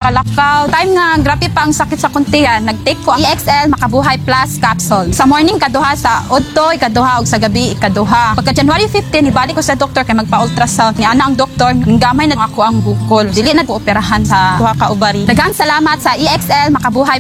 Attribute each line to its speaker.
Speaker 1: kalakaw. Time nga grabe pa ang sakit sa kuntihan, nag-take ko ang EXL Makabuhay Plus capsule. Sa morning kaduha, sa udto ikaduha ug sa gabi ikaduha. Pagka January 15 ibalik ko sa doktor kay magpa-ultrasound. Ni ana ang doktor, gamay na ako ang bukol. Dili na ko operahan sa duha ka ovary. Daghang salamat sa EXL Makabuhay